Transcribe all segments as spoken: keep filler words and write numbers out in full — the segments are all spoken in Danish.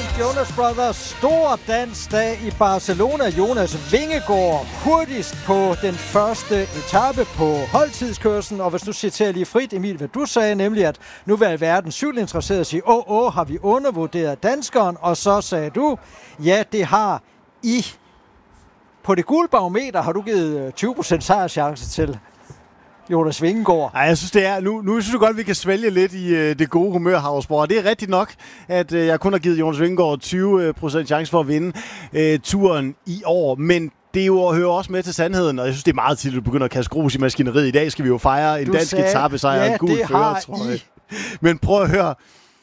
Jonas Brothers store dansdag i Barcelona. Jonas Vingegaard hurtigst på den første etape på holdtidskørslen. Og hvis du citerer lige frit, Emil, hvad du sagde, nemlig at nu vil verden cykelinteresseret sige, åh, åh, har vi undervurderet danskeren? Og så sagde du, ja, det har I. På det gule barometer har du givet tyve procent sejrschance til Jonas Vingegaard. Ej, jeg synes, det er, nu, nu synes jeg godt, at vi kan svælge lidt i øh, det gode humør, Havsborg. Det er rigtigt nok, at øh, jeg kun har givet Jonas Vingegaard tyve procent chance for at vinde øh, turen i år. Men det jo hører også med til sandheden, og jeg synes, det er meget tidligt at begynde at kaste grus i maskineriet. I dag skal vi jo fejre en du dansk etapesejr og ja, en gul førertrøje. Men prøv at høre.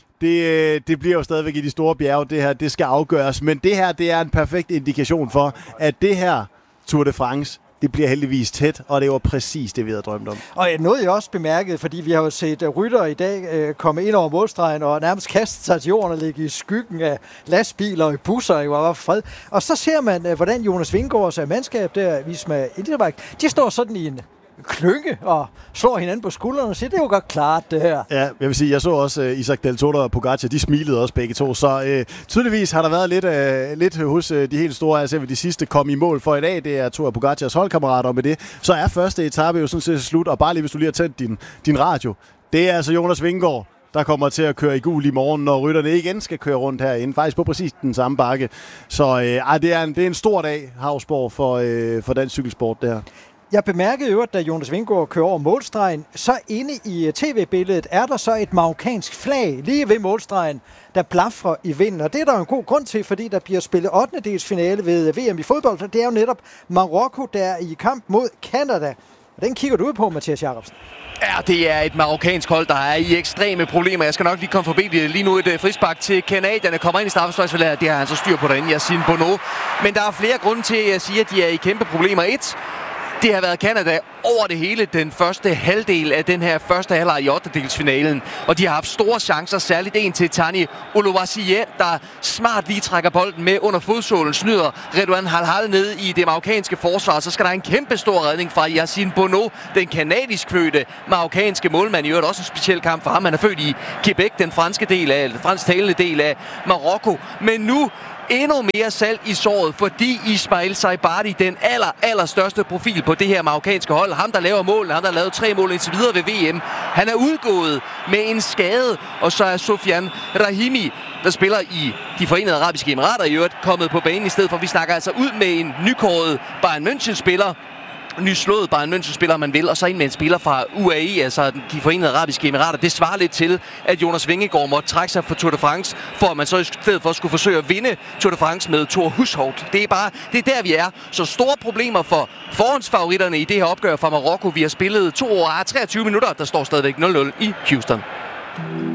Det, det bliver jo stadigvæk i de store bjerge, det her, det skal afgøres. Men det her, det er en perfekt indikation for, at det her Tour de France, det bliver heldigvis tæt, og det var præcis det, vi havde drømt om. Og noget jeg også bemærket, fordi vi har jo set uh, ryttere i dag uh, komme ind over målstregen og nærmest kaste sig til jorden og ligge i skyggen af lastbiler og i busser, jo, og fred. Og så ser man, uh, hvordan Jonas Vingegaards uh, mandskab der, Visma Intermark, de står sådan i en klynge og slår hinanden på skuldrene og siger, det er jo godt klart, det her. Ja, jeg vil sige, jeg så også uh, Isaac Del Toro og Pogacar, de smilede også begge to, så uh, tydeligvis har der været lidt, uh, lidt hos uh, de helt store, altså de sidste kom i mål for i dag, det er to af Pogacars holdkammerater, og med det, så er første etape jo sådan set slut, og bare lige hvis du lige har tændt din, din radio, det er altså Jonas Vingegaard, der kommer til at køre i gul i morgen, når rytterne igen skal køre rundt herinde, faktisk på præcis den samme bakke. Så uh, det, er en, det er en stor dag, Havsborg, for, uh, for dansk cykelsport, det her. Jeg bemærkede jo, at da Jonas Vingegaard kører over målstregen, så inde i tv-billedet er der så et marokkansk flag lige ved målstregen, der blafrer i vinden. Og det er der jo en god grund til, fordi der bliver spillet ottende finale ved V M i fodbold. Så det er jo netop Marokko, der er i kamp mod Canada. Og den kigger du ud på, Mathias Jacobsen. Ja, det er et marokkansk hold, der er i ekstreme problemer. Jeg skal nok lige komme forbi det. Lige nu et uh, frispark til canadierne. Kommer ind i straffesparksfeltet. Det har han så styr på derinde, Yassine Bonneau. Men der er flere grunde til at sige, at de er i kæmpe problemer. Et, det har været Canada over det hele den første halvdel af den her første halvleg i ottendedelsfinalen. Og de har haft store chancer, særligt en til Tani Olowasie, der smart lige trækker bolden med under fodsålen, snyder Redouane Halhal ned i det marokkanske forsvar. Så skal der en kæmpe stor redning fra Yassine Bonneau, den kanadisk fødte marokkanske målmand. I øvrigt også en speciel kamp for ham. Han er født i Quebec, den franske del af, den fransktalende del af Marokko. Men nu endnu mere salt i såret, fordi Ismail Saibari, den aller, aller største profil på det her marokkanske hold, ham der laver mål, ham der har lavet tre mål indtil videre ved V M, han er udgået med en skade, og så er Sofiane Rahimi, der spiller i de Forenede Arabiske Emirater i øvrigt, kommet på banen i stedet for. Vi snakker altså ud med en nykåret Bayern München-spiller, nyslået Bayern München-spiller, man vil, og så ind med en spiller fra U A E, altså de Forenede Arabiske Emirater. Det svarer lidt til, at Jonas Vingegaard måtte trække sig fra Tour de France, for at man så i stedet for skulle forsøge at vinde Tour de France med Thor Hushovd. Det er bare, det er der, vi er. Så store problemer for forhåndsfavoritterne i det her opgør fra Marokko. Vi har spillet to år og treogtyve minutter, der står stadigvæk nul nul i Houston.